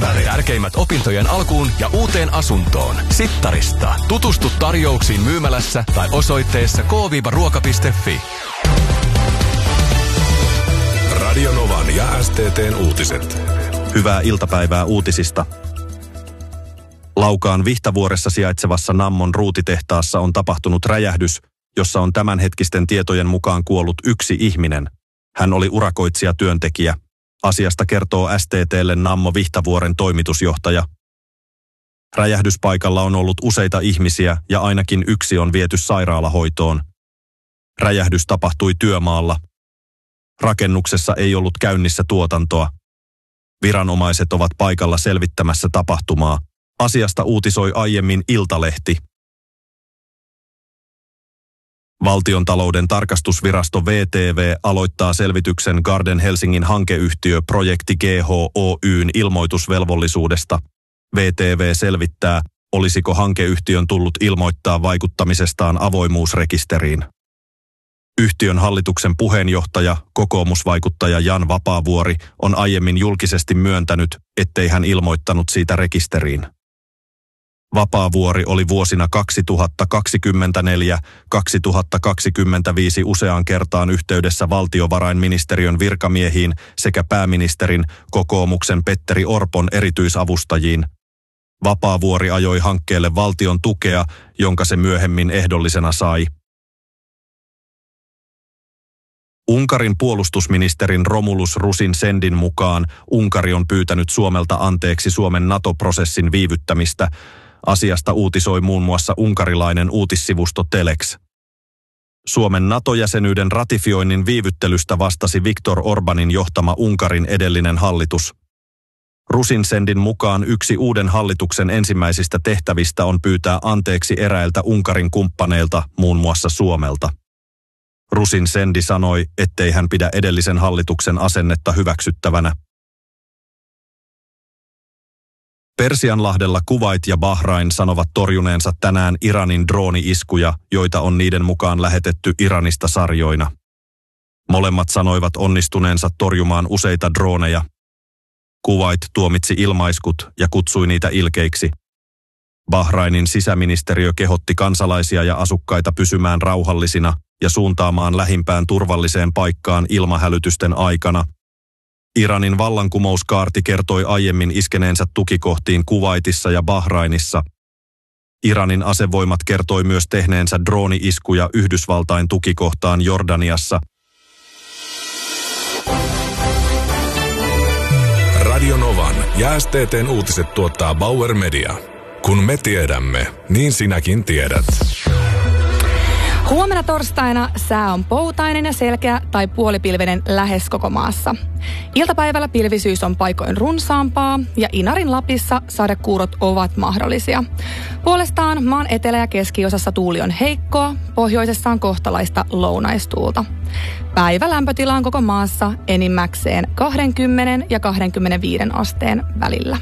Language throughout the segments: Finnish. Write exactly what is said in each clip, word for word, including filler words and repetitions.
Sittari. Tärkeimmät opintojen alkuun ja uuteen asuntoon. Sittarista. Tutustu tarjouksiin myymälässä tai osoitteessa k ruoka piste fi. Radio Novan ja S T T:n uutiset. Hyvää iltapäivää uutisista. Laukaan Vihtavuoressa sijaitsevassa Nammon ruutitehtaassa on tapahtunut räjähdys, jossa on tämänhetkisten tietojen mukaan kuollut yksi ihminen. Hän oli urakoitsijatyöntekijä. Asiasta kertoo S T T:lle Nammo Vihtavuoren toimitusjohtaja. Räjähdyspaikalla on ollut useita ihmisiä ja ainakin yksi on viety sairaalahoitoon. Räjähdys tapahtui työmaalla. Rakennuksessa ei ollut käynnissä tuotantoa. Viranomaiset ovat paikalla selvittämässä tapahtumaa. Asiasta uutisoi aiemmin Iltalehti. Valtiontalouden tarkastusvirasto V T V aloittaa selvityksen Garden Helsingin hankeyhtiö Projekti G H Oy:n ilmoitusvelvollisuudesta. V T V selvittää, olisiko hankeyhtiön tullut ilmoittaa vaikuttamisestaan avoimuusrekisteriin. Yhtiön hallituksen puheenjohtaja, kokoomusvaikuttaja Jan Vapaavuori on aiemmin julkisesti myöntänyt, ettei hän ilmoittanut siitä rekisteriin. Vapaavuori oli vuosina kaksituhattakaksikymmentäneljä kaksituhattakaksikymmentäviisi useaan kertaan yhteydessä valtiovarainministeriön virkamiehiin sekä pääministerin, kokoomuksen Petteri Orpon erityisavustajiin. Vapaavuori ajoi hankkeelle valtion tukea, jonka se myöhemmin ehdollisena sai. Unkarin puolustusministerin Romulus Rusin-Sendin mukaan Unkari on pyytänyt Suomelta anteeksi Suomen NATO-prosessin viivyttämistä. Asiasta uutisoi muun muassa unkarilainen uutissivusto Telex. Suomen NATO-jäsenyyden ratifioinnin viivyttelystä vastasi Viktor Orbanin johtama Unkarin edellinen hallitus. Rusin-Sendin mukaan yksi uuden hallituksen ensimmäisistä tehtävistä on pyytää anteeksi eräiltä Unkarin kumppaneilta, muun muassa Suomelta. Rusin-Sendi sanoi, ettei hän pidä edellisen hallituksen asennetta hyväksyttävänä. Persianlahdella Kuwait ja Bahrain sanovat torjuneensa tänään Iranin drooni-iskuja, joita on niiden mukaan lähetetty Iranista sarjoina. Molemmat sanoivat onnistuneensa torjumaan useita drooneja. Kuwait tuomitsi ilmaiskut ja kutsui niitä ilkeiksi. Bahrainin sisäministeriö kehotti kansalaisia ja asukkaita pysymään rauhallisina ja suuntaamaan lähimpään turvalliseen paikkaan ilmahälytysten aikana. Iranin vallankumouskaarti kertoi aiemmin iskeneensä tukikohtiin Kuwaitissa ja Bahrainissa. Iranin asevoimat kertoi myös tehneensä drooni-iskuja Yhdysvaltain tukikohtaan Jordaniassa. Radio Novan ja S T T:n uutiset tuottaa Bauer Media. Kun me tiedämme, niin sinäkin tiedät. Huomenna torstaina sää on poutainen ja selkeä tai puolipilvinen lähes koko maassa. Iltapäivällä pilvisyys on paikoin runsaampaa ja Inarin Lapissa sadekuurot ovat mahdollisia. Puolestaan maan etelä- ja keskiosassa tuuli on heikkoa, pohjoisessa on kohtalaista lounaistuulta. Päivä lämpötila on koko maassa enimmäkseen kaksikymmentä ja kaksikymmentäviisi asteen välillä.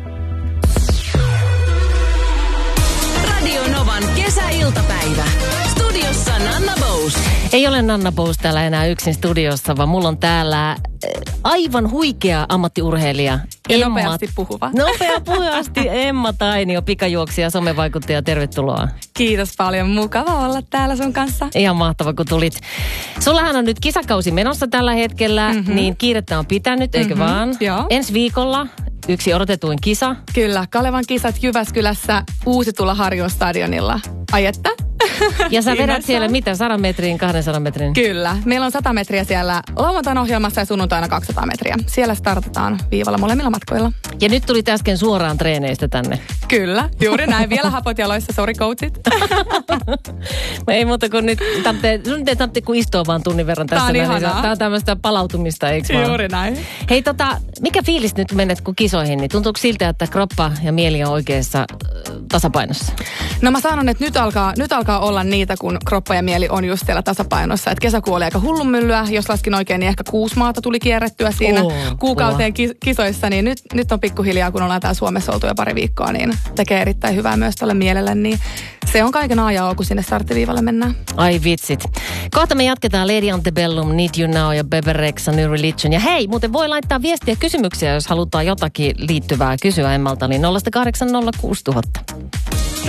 Radio Novan kesäiltapäivä. Studiossa Nanna Bous. Ei ole Nanna Bous täällä enää yksin studiossa, vaan mulla on täällä aivan huikea ammattiurheilija. Ja Emma, nopeasti puhuva. Nopea puhuvasti Emma Tainio, pikajuoksija, somevaikuttaja. Tervetuloa. Kiitos paljon. Mukava olla täällä sun kanssa. Ihan mahtava, kun tulit. Sullahan on nyt kisakausi menossa tällä hetkellä, mm-hmm. niin kiirettä on pitänyt, eikö mm-hmm. vaan? Joo. Ensi viikolla yksi odotetuin kisa. Kyllä, Kalevan kisat Jyväskylässä Uusitulla Harjun stadionilla. Ai että? Ja sä vedät siellä mitä, sadan metrin, kahdensadan metrin? Kyllä. Meillä on sata metriä siellä lauantaina ohjelmassa ja sunnuntaina kaksisataa metriä. Siellä startataan viivalla molemmilla matkoilla. Ja nyt tulit äsken suoraan treeneistä tänne. Kyllä, juuri näin. Vielä hapot jaloissa, sorry coachit. Ei muuta kuin nyt, tarvitse, sun ei tarvitse kuin istua vaan tunnin verran tässä. Tää on ihanaa. Tää on tämmöistä palautumista, eikö vaan? Juuri näin. Hei tota, mikä fiilis nyt menet kun kisoihin, niin tuntuuko siltä, että kroppa ja mieli on oikeassa äh, tasapainossa? No mä sanon, että nyt alkaa, nyt alkaa olla niitä, kun kroppa ja mieli on just siellä tasapainossa. Että kesäkuu oli aika hullunmyllyä, jos laskin oikein, niin ehkä kuusi maata tuli kierrettyä siinä oh, kuukauteen ki- kisoissa. Niin nyt, nyt on pikkuhiljaa, kun ollaan täällä Suomessa oltu jo pari viikkoa, niin tekee erittäin hyvää myös tälle mielelle. Niin Se on kaiken A ja O, kun sinne starttiviivalle mennään. Ai vitsit. Kohta me jatketaan Lady Antebellum, Need You Now ja Bebe Rexha, New Religion. Ja hei, muuten voi laittaa viestiä kysymyksiä, jos halutaan jotakin liittyvää kysyä Emmalta, niin nolla kahdeksan nolla kuusi tuhatta.